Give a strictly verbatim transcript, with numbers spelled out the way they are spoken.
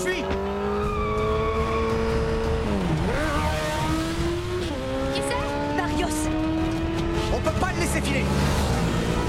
fuit. Qui c'est? Darius! On peut pas le laisser filer.